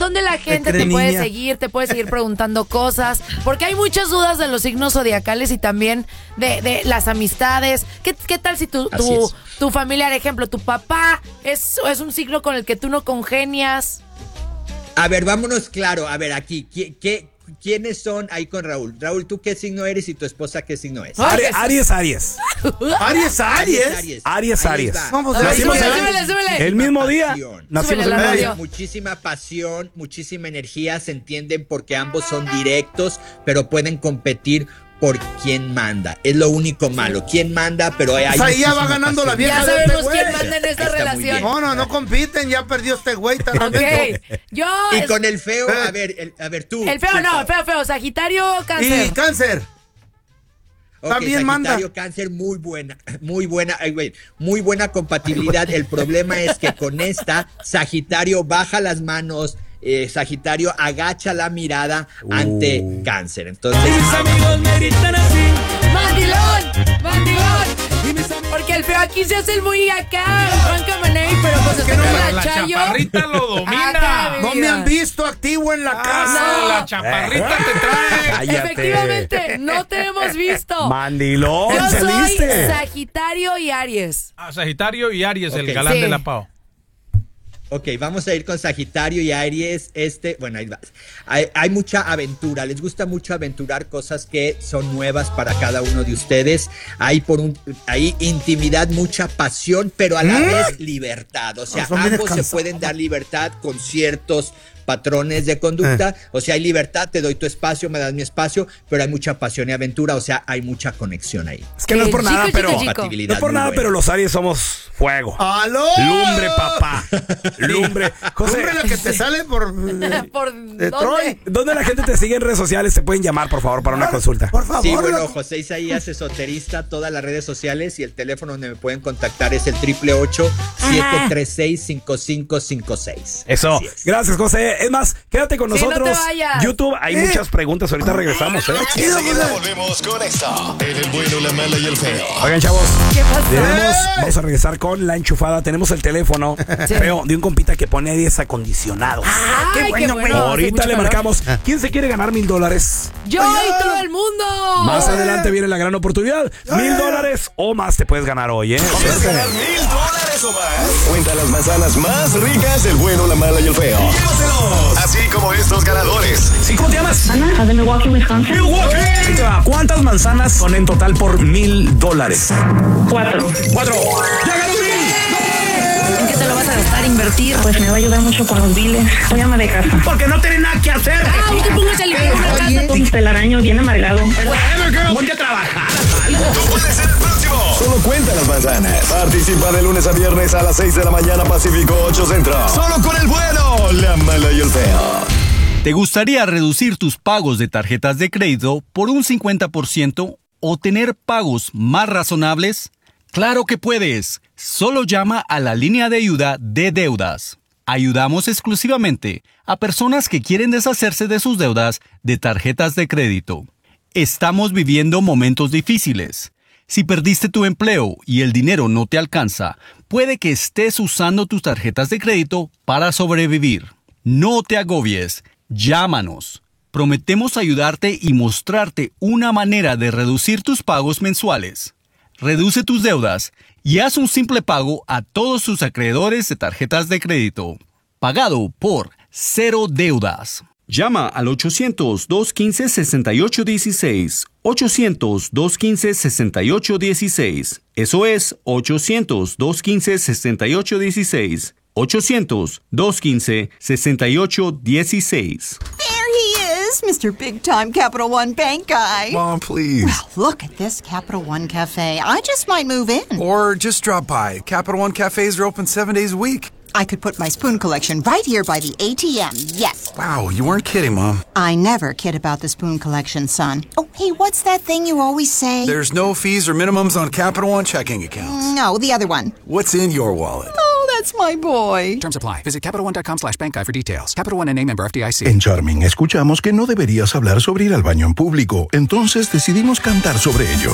¿dónde la gente te puede seguir? Te puede seguir preguntando cosas. Porque hay muchas dudas de los signos zodiacales y también de las amistades. ¿Qué tal si tu familiar, ejemplo, tu papá es un signo con el que tú no congenias? A ver, vámonos claro. A ver, aquí, ¿quiénes son ahí con Raúl? Raúl, ¿tú qué signo eres y tu esposa qué signo es? Aries. Aries. Vamos, súbele. El mismo día. Nacimos en medio. Muchísima pasión, muchísima energía. Se entienden porque ambos son directos, pero pueden competir por quién manda. Es lo único malo. ¿Quién manda? Pero hay ahí ya va ganando la vieja. Ya sabemos quién manda en esta relación. No compiten. Ya perdió este güey. Okay. Y con el feo, a ver tú. El feo no, feo. Sagitario, Cáncer. Y Cáncer. También Sagitario, manda. Cáncer, muy buena compatibilidad. El problema es que con esta, Sagitario baja las manos, Sagitario agacha la mirada ante Cáncer. Entonces, mis amigos me gritan así. ¡Mandilón! Porque el feo aquí se hace el muy acá, Juan Camaney, pero pues se toca la Chayo. Chaparrita lo domina. No me han visto activo en la casa. no. La chaparrita te trae. Cállate. Efectivamente, no te hemos visto. Mandilón, Yo soy saliste. Sagitario y Aries. Sagitario y Aries, el galán Sí. de la Pau. Ok, vamos a ir con Sagitario y Aries. Bueno, ahí va. Hay mucha aventura. Les gusta mucho aventurar cosas que son nuevas para cada uno de ustedes. Hay intimidad, mucha pasión, pero a la vez libertad. O sea, ambos se pueden dar libertad con ciertos patrones de conducta. O sea, hay libertad, te doy tu espacio, me das mi espacio, pero hay mucha pasión y aventura. O sea, hay mucha conexión ahí. Es que no es por nada, pero compatibilidad no es por muy nada, buena. pero los Aries somos fuego. ¡Aló! Lumbre, papá. Lumbre. José, Lumbre la que te sale por ¿Por Troy. ¿dónde la gente te sigue en redes sociales? Te pueden llamar, por favor, para una consulta. Por favor. Sí, bueno, José Isaías, esoterista, todas las redes sociales, y el teléfono donde me pueden contactar es el 888-736-5556. Eso. Gracias, José. Es más, quédate con nosotros. No te vayas. YouTube, hay muchas preguntas. Ahorita regresamos, Enseguida volvemos con esto. En el bueno, la mala y el feo. Oigan, chavos. ¿Qué pasó? Vamos a regresar con la enchufada. Tenemos el teléfono feo de un compita que pone aires acondicionados. Ay, qué bueno. Ahorita Hace le mucho marcamos. ¿Quién se quiere ganar $1,000? Yo y todo el mundo. Más adelante viene la gran oportunidad. $1,000 o más te puedes ganar hoy, ¿Quieres ganar $1,000 o más? Cuenta las manzanas más ricas del bueno, la mala y el feo. Llévatelos. Así como estos ganadores. ¿Sí, cómo te llamas? Ana, de Milwaukee, Wisconsin. Milwaukee. Ahí te va. ¿Cuántas manzanas son en total por $1,000? 4. 4. ¡Ya ganó $1,000! ¿En qué te lo vas a gastar, invertir? Pues me va a ayudar mucho con los biles. Voy a ama de casa. Porque no tiene nada que hacer. No te pongas a limpiar una casa. Un telaraño bien amargado. Ponte a trabajar. Tú puedes ser el próximo. Solo cuenta las manzanas. Participa de lunes a viernes a las 6 de la mañana Pacífico 8 Centro. Solo con el bueno, la mala y el feo. ¿Te gustaría reducir tus pagos de tarjetas de crédito por un 50% o tener pagos más razonables? ¡Claro que puedes! Solo llama a la línea de ayuda de deudas. Ayudamos exclusivamente a personas que quieren deshacerse de sus deudas de tarjetas de crédito. Estamos viviendo momentos difíciles. Si perdiste tu empleo y el dinero no te alcanza, puede que estés usando tus tarjetas de crédito para sobrevivir. No te agobies. Llámanos. Prometemos ayudarte y mostrarte una manera de reducir tus pagos mensuales. Reduce tus deudas y haz un simple pago a todos tus acreedores de tarjetas de crédito. Pagado por Cero Deudas. Llama al 800-215-6816. 800-215-6816. Eso es 800-215-6816. 800-215-6816. There he is, Mr. Big Time Capital One Bank guy. Mom, please. Well, look at this Capital One Cafe. I just might move in. Or just drop by. Capital One cafes are open 7 days a week. I could put my spoon collection right here by the ATM, yes. Wow, you weren't kidding, Mom. I never kid about the spoon collection, son. Oh, hey, what's that thing you always say? There's no fees or minimums on Capital One checking accounts. No, the other one. What's in your wallet? Oh, that's my boy. Terms apply. Visit CapitalOne.com/bankguy for details. Capital One NA, member FDIC. En Charming escuchamos que no deberías hablar sobre ir al baño en público, entonces decidimos cantar sobre ello.